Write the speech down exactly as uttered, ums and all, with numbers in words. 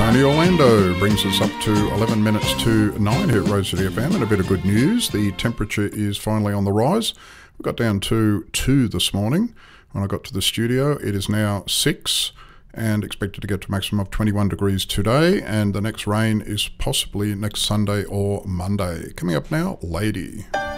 Tony Orlando brings us up to eleven minutes to nine here at Rose City F M, and a bit of good news. The temperature is finally on the rise. We got down to two this morning when I got to the studio. It is now six and expected to get to a maximum of twenty-one degrees today, and the next rain is possibly next Sunday or Monday. Coming up now, Lady.